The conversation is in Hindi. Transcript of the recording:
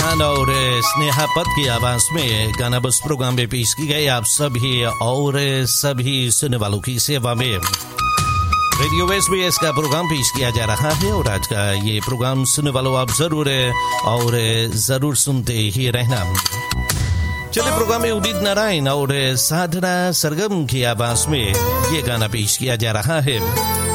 खान और स्नेहा पत की आवाज में गाना बस प्रोग्राम में पेश की गई आप सभी और सभी सुनने वालों की सेवा में रेडियो SBS का प्रोग्राम पेश किया जा रहा है और आज का ये प्रोग्राम सुनने वालों आप जरूर सुनते ही रहना। चलिए प्रोग्राम में उदित नारायण और साधना सरगम की आवाज में ये गाना पेश किया जा रहा है।